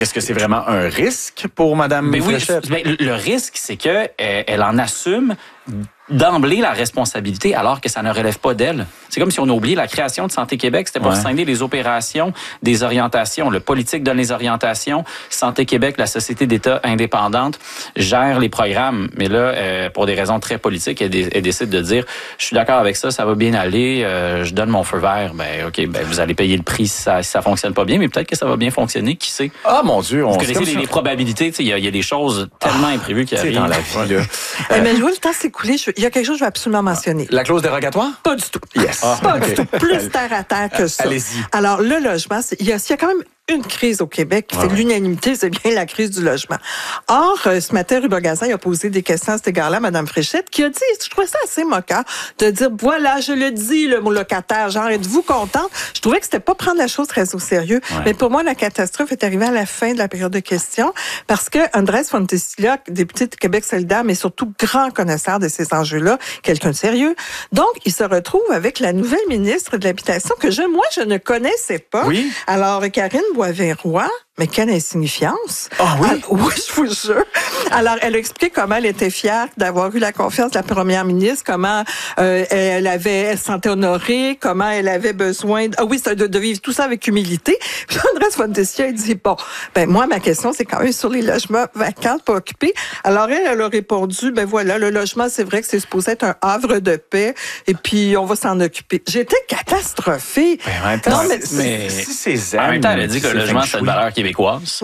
Est-ce que c'est vraiment un risque pour Mme Fréchette? Oui, le risque, c'est que elle en assume d'emblée la responsabilité alors que ça ne relève pas d'elle. C'est comme si on a oublié la création de Santé Québec. C'était pour scinder les opérations, des orientations. Le politique donne les orientations. Santé Québec, la société d'État indépendante, gère les programmes. Mais là, pour des raisons très politiques, elle décide de dire « Je suis d'accord avec ça, ça va bien aller, je donne mon feu vert. » OK, vous allez payer le prix si ça fonctionne pas bien, mais peut-être que ça va bien fonctionner, qui sait? Ah, mon Dieu! Vous connaissez les probabilités, il y a des choses tellement imprévues qui arrivent. Dans la vie, là. Mais je vois le temps s'écouler. Il y a quelque chose que je veux absolument mentionner. La clause dérogatoire? Pas du tout. Yes. Pas du tout. Plus terre à terre que ça. Allez-y. Alors, le logement, s'il y a quand même une crise au Québec qui fait l'unanimité, c'est bien la crise du logement. Or, ce matin, Ruben Gazan a posé des questions à cet égard-là à Mme Fréchette, qui a dit, je trouvais ça assez moqueur, de dire, voilà, je le dis, le mot locataire, genre, êtes-vous contente? Je trouvais que c'était pas prendre la chose très au sérieux. Ouais. Mais pour moi, la catastrophe est arrivée à la fin de la période de questions, parce que Andrés Fontecilla, député de Québec solidaire, mais surtout grand connaisseur de ces enjeux-là, quelqu'un de sérieux, donc, il se retrouve avec la nouvelle ministre de l'Habitation que moi, je ne connaissais pas. Oui. Alors, Karine Boisvert-Roy, mais quelle insignifiance! Ah oui? Oui, je vous jure. Alors, elle a expliqué comment elle était fière d'avoir eu la confiance de la première ministre, comment elle se sentait honorée, comment elle avait besoin de vivre tout ça avec humilité. Puis Andrés Fontecilla, il dit, moi, ma question, c'est quand même sur les logements vacants, pas occupés. Alors, elle a répondu, voilà, le logement, c'est vrai que c'est supposé être un havre de paix, et puis on va s'en occuper. J'étais catastrophée. En même temps, mais si c'est zen, en même temps, elle a dit que le logement, c'est une valeur québécoise. Mais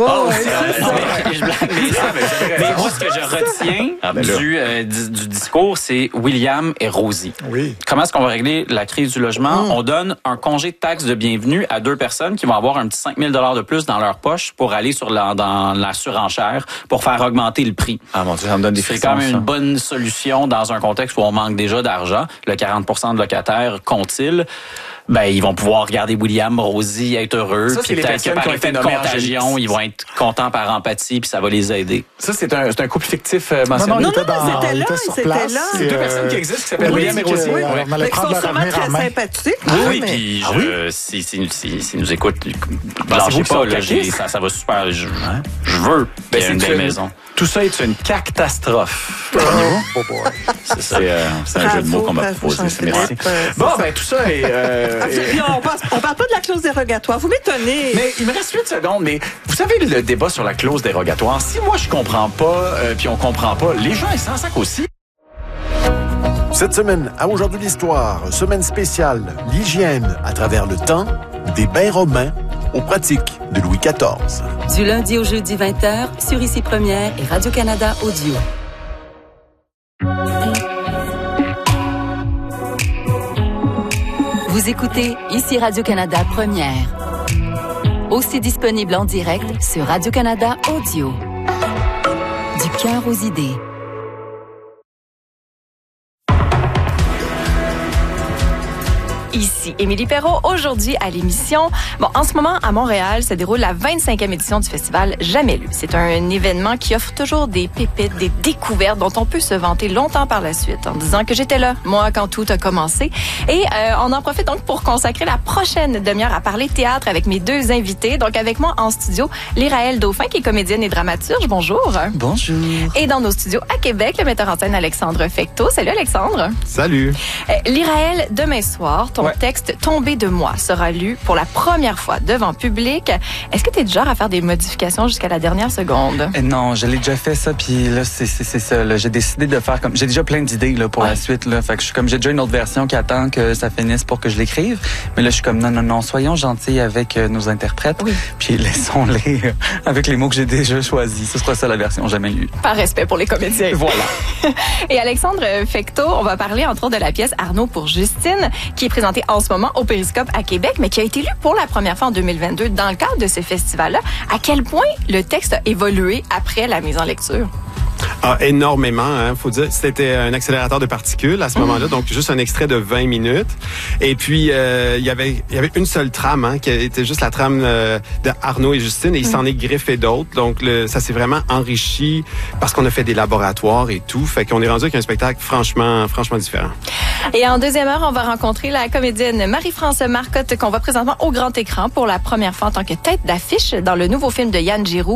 moi, ce que je retiens du discours, c'est William et Rosie. Oui. Comment est-ce qu'on va régler la crise du logement? On donne un congé de taxe de bienvenue à 2 personnes qui vont avoir un petit 5 000 $ de plus dans leur poche pour aller dans la surenchère pour faire augmenter le prix. Ah mon Dieu, ça me donne des frissons. C'est quand même une bonne solution dans un contexte où on manque déjà d'argent. Le 40 % de locataires compte-t-il? Ils vont pouvoir regarder William, Rosie, être heureux. Ça, puis peut-être que par effet de contagion, ils vont être contents par empathie, puis ça va les aider. Ça, c'est un couple fictif mentionné. Non, c'était là. C'est 2 personnes qui existent, qui s'appellent William et Rosie. On allait prendre leur avenir en main. Sympathiques. Oui, puis s'ils nous écoutent, lâchez pas, ça va super. Je veux qu'il y ait une belle maison. Tout ça est une catastrophe. C'est ça. C'est un jeu de mots qu'on m'a proposé. Merci. Tout ça est... on parle pas de la clause dérogatoire. Vous m'étonnez. Mais il me reste 8 secondes. Mais vous savez, le débat sur la clause dérogatoire, si moi je comprends pas, puis on comprend pas, les gens ils s'en sacent aussi. Cette semaine, à Aujourd'hui l'Histoire, semaine spéciale, l'hygiène à travers le temps, des bains romains aux pratiques de Louis XIV. Du lundi au jeudi 20h, sur Ici Première et Radio-Canada Audio. Vous écoutez Ici Radio-Canada Première. Aussi disponible en direct sur Radio-Canada Audio. Du cœur aux idées. Ici Émilie Perrault, aujourd'hui à l'émission. En ce moment, à Montréal, se déroule la 25e édition du festival Jamais lu. C'est un événement qui offre toujours des pépites, des découvertes dont on peut se vanter longtemps par la suite en disant que j'étais là, moi, quand tout a commencé. Et on en profite donc pour consacrer la prochaine demi-heure à parler théâtre avec mes 2 invités. Donc avec moi en studio, Lyraël Dauphin, qui est comédienne et dramaturge. Bonjour. Bonjour. Et dans nos studios à Québec, le metteur en scène Alexandre Fecteau. Salut Alexandre. Salut. Lyraël, demain soir, ton texte « Tombé de moi » sera lu pour la première fois devant public. Est-ce que tu es du genre à faire des modifications jusqu'à la dernière seconde? Non, je l'ai déjà fait ça, puis là, c'est ça. Là, j'ai décidé de faire comme... J'ai déjà plein d'idées là, pour la suite. Là, fait que je suis comme j'ai déjà une autre version qui attend que ça finisse pour que je l'écrive. Mais là, je suis comme non, soyons gentils avec nos interprètes, puis laissons-les avec les mots que j'ai déjà choisis. Ce sera ça la version jamais lue. Par respect pour les comédiens. Voilà. Et Alexandre Fecteau, on va parler entre autres de la pièce Arnaud pour Justine, qui est présentée en ce moment au Périscope à Québec, mais qui a été lu pour la première fois en 2022 dans le cadre de ce festival-là. À quel point le texte a évolué après la mise en lecture? Ah, énormément, hein, faut dire. C'était un accélérateur de particules à ce moment-là, donc juste un extrait de 20 minutes. Et puis, il y avait une seule trame, hein, qui était juste la trame d'Arnaud et Justine, et il s'en est greffé d'autres. Donc, ça s'est vraiment enrichi parce qu'on a fait des laboratoires et tout. Fait qu'on est rendu avec un spectacle franchement différent. Et en deuxième heure, on va rencontrer la comédienne Marie-France Marcotte qu'on voit présentement au grand écran pour la première fois en tant que tête d'affiche dans le nouveau film de Yann Giroux.